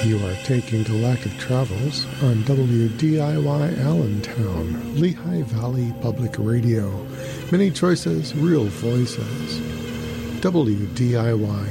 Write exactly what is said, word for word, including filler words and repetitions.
You are taking Galactic Travels on W D I Y Allentown, Lehigh Valley Public Radio. Many choices, real voices. W D I Y